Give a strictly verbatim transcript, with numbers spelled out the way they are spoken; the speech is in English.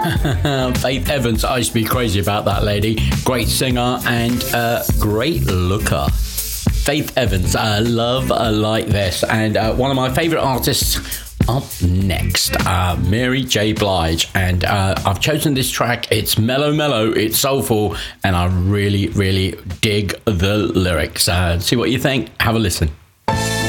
Faith Evans, I used to be crazy about that lady. Great singer and uh, great looker. Faith Evans, I love uh, Like This. And uh, one of my favourite artists up next, uh, Mary J. Blige. And uh, I've chosen this track. It's mellow, mellow, it's soulful, and I really, really dig the lyrics. Uh, see what you think. Have a listen.